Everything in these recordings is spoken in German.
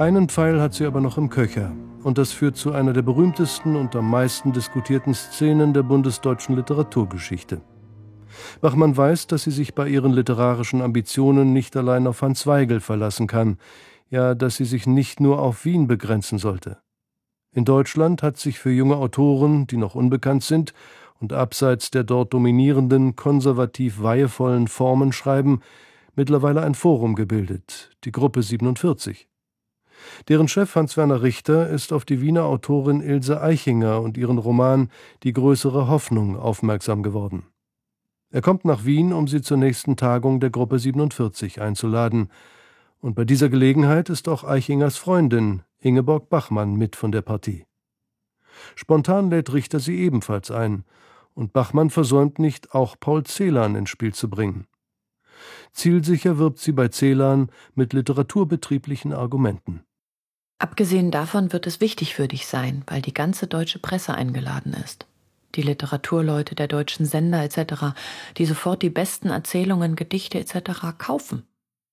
Einen Pfeil hat sie aber noch im Köcher. Und das führt zu einer der berühmtesten und am meisten diskutierten Szenen der bundesdeutschen Literaturgeschichte. Bachmann weiß, dass sie sich bei ihren literarischen Ambitionen nicht allein auf Hans Weigel verlassen kann, ja, dass sie sich nicht nur auf Wien begrenzen sollte. In Deutschland hat sich für junge Autoren, die noch unbekannt sind und abseits der dort dominierenden, konservativ weihevollen Formen schreiben, mittlerweile ein Forum gebildet, die Gruppe 47. Deren Chef Hans-Werner Richter ist auf die Wiener Autorin Ilse Aichinger und ihren Roman ‹Die größere Hoffnung› aufmerksam geworden. Er kommt nach Wien, um sie zur nächsten Tagung der Gruppe 47 einzuladen. Und bei dieser Gelegenheit ist auch Aichingers Freundin Ingeborg Bachmann mit von der Partie. Spontan lädt Richter sie ebenfalls ein. Und Bachmann versäumt nicht, auch Paul Celan ins Spiel zu bringen. Zielsicher wirbt sie bei Celan mit literaturbetrieblichen Argumenten. Abgesehen davon wird es wichtig für dich sein, weil die ganze deutsche Presse eingeladen ist. Die Literaturleute der deutschen Sender etc., die sofort die besten Erzählungen, Gedichte etc. kaufen.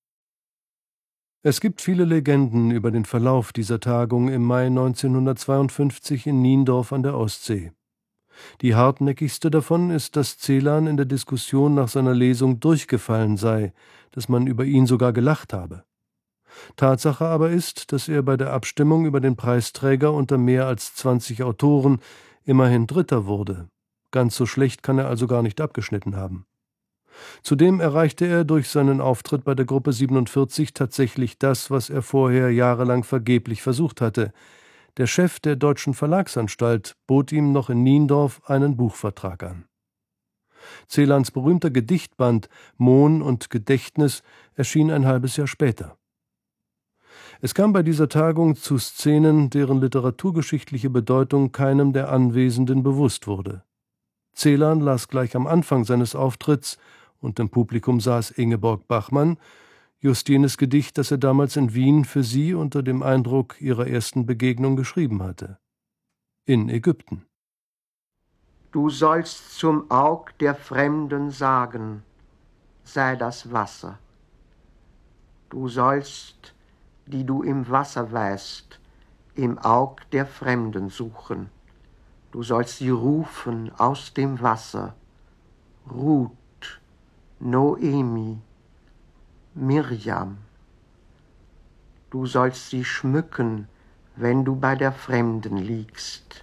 Es gibt viele Legenden über den Verlauf dieser Tagung im Mai 1952 in Niendorf an der Ostsee. Die hartnäckigste davon ist, dass Celan in der Diskussion nach seiner Lesung durchgefallen sei, dass man über ihn sogar gelacht habe. Tatsache aber ist, dass er bei der Abstimmung über den Preisträger unter mehr als 20 Autoren immerhin Dritter wurde. Ganz so schlecht kann er also gar nicht abgeschnitten haben. Zudem erreichte er durch seinen Auftritt bei der Gruppe 47 tatsächlich das, was er vorher jahrelang vergeblich versucht hatte. Der Chef der Deutschen Verlagsanstalt bot ihm noch in Niendorf einen Buchvertrag an. Celans berühmter Gedichtband »Mohn und Gedächtnis« erschien ein halbes Jahr später. Es kam bei dieser Tagung zu Szenen, deren literaturgeschichtliche Bedeutung keinem der Anwesenden bewusst wurde. Celan las gleich am Anfang seines Auftritts, und im Publikum saß Ingeborg Bachmann, just jenes Gedicht, das er damals in Wien für sie unter dem Eindruck ihrer ersten Begegnung geschrieben hatte. In Ägypten. Du sollst zum Aug der Fremden sagen, sei das Wasser. Du sollst, die du im Wasser weißt, im Aug der Fremden suchen. Du sollst sie rufen aus dem Wasser. Ruth, Noemi, Mirjam. Du sollst sie schmücken, wenn du bei der Fremden liegst.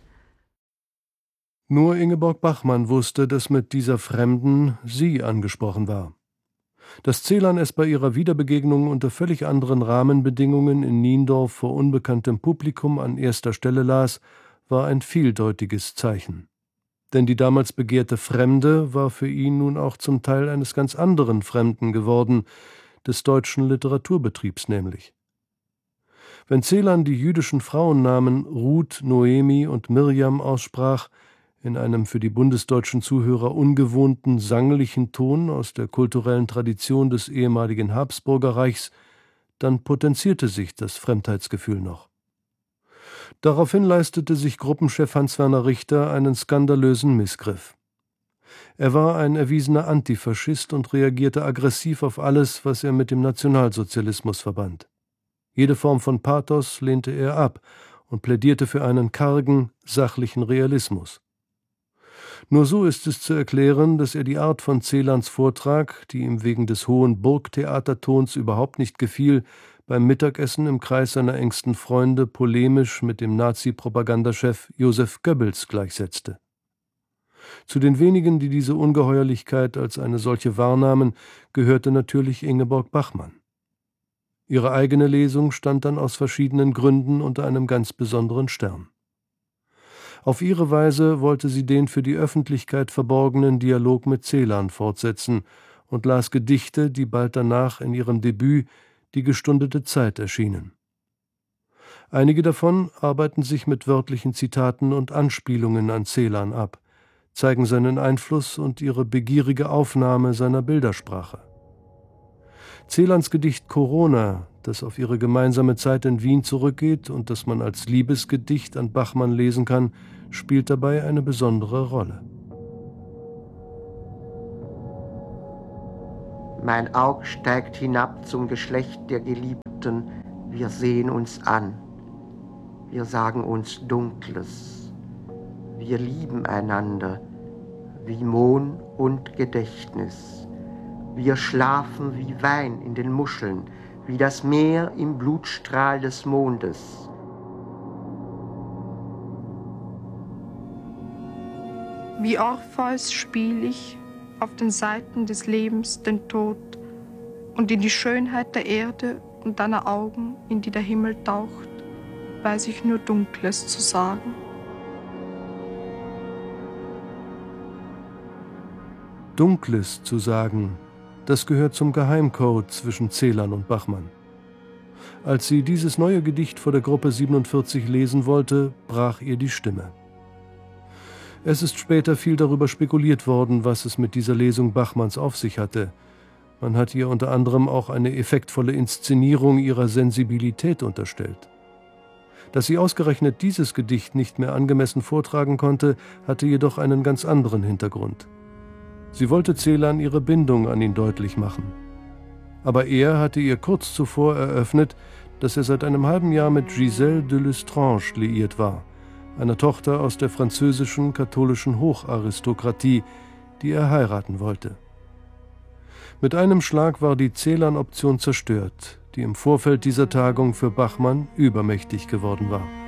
Nur Ingeborg Bachmann wusste, dass mit dieser Fremden sie angesprochen war. Dass Celan es bei ihrer Wiederbegegnung unter völlig anderen Rahmenbedingungen in Niendorf vor unbekanntem Publikum an erster Stelle las, war ein vieldeutiges Zeichen. Denn die damals begehrte Fremde war für ihn nun auch zum Teil eines ganz anderen Fremden geworden, des deutschen Literaturbetriebs nämlich. Wenn Celan die jüdischen Frauennamen Ruth, Noemi und Mirjam aussprach, in einem für die bundesdeutschen Zuhörer ungewohnten, sanglichen Ton aus der kulturellen Tradition des ehemaligen Habsburgerreichs, dann potenzierte sich das Fremdheitsgefühl noch. Daraufhin leistete sich Gruppenchef Hans-Werner Richter einen skandalösen Missgriff. Er war ein erwiesener Antifaschist und reagierte aggressiv auf alles, was er mit dem Nationalsozialismus verband. Jede Form von Pathos lehnte er ab und plädierte für einen kargen, sachlichen Realismus. Nur so ist es zu erklären, dass er die Art von Celans Vortrag, die ihm wegen des hohen Burgtheatertons überhaupt nicht gefiel, beim Mittagessen im Kreis seiner engsten Freunde polemisch mit dem Nazi-Propagandachef Josef Goebbels gleichsetzte. Zu den wenigen, die diese Ungeheuerlichkeit als eine solche wahrnahmen, gehörte natürlich Ingeborg Bachmann. Ihre eigene Lesung stand dann aus verschiedenen Gründen unter einem ganz besonderen Stern. Auf ihre Weise wollte sie den für die Öffentlichkeit verborgenen Dialog mit Celan fortsetzen und las Gedichte, die bald danach in ihrem Debüt »Die gestundete Zeit« erschienen. Einige davon arbeiten sich mit wörtlichen Zitaten und Anspielungen an Celan ab, zeigen seinen Einfluss und ihre begierige Aufnahme seiner Bildersprache. Celans Gedicht »Corona«, das auf ihre gemeinsame Zeit in Wien zurückgeht und das man als Liebesgedicht an Bachmann lesen kann, spielt dabei eine besondere Rolle. Mein Aug steigt hinab zum Geschlecht der Geliebten, Wir sehen uns an, wir sagen uns Dunkles, wir lieben einander wie Mohn und Gedächtnis. Wir schlafen wie Wein in den Muscheln, wie das Meer im Blutstrahl des Mondes. Wie Orpheus spiel ich auf den Seiten des Lebens den Tod und in die Schönheit der Erde und deiner Augen, in die der Himmel taucht, weiß ich nur Dunkles zu sagen. Dunkles zu sagen, das gehört zum Geheimcode zwischen Celan und Bachmann. Als sie dieses neue Gedicht vor der Gruppe 47 lesen wollte, brach ihr die Stimme. Es ist später viel darüber spekuliert worden, was es mit dieser Lesung Bachmanns auf sich hatte. Man hat ihr unter anderem auch eine effektvolle Inszenierung ihrer Sensibilität unterstellt. Dass sie ausgerechnet dieses Gedicht nicht mehr angemessen vortragen konnte, hatte jedoch einen ganz anderen Hintergrund. Sie wollte Celan ihre Bindung an ihn deutlich machen. Aber er hatte ihr kurz zuvor eröffnet, dass er seit einem halben Jahr mit Gisèle de Lestrange liiert war, einer Tochter aus der französischen katholischen Hocharistokratie, die er heiraten wollte. Mit einem Schlag war die Celan-Option zerstört, die im Vorfeld dieser Tagung für Bachmann übermächtig geworden war.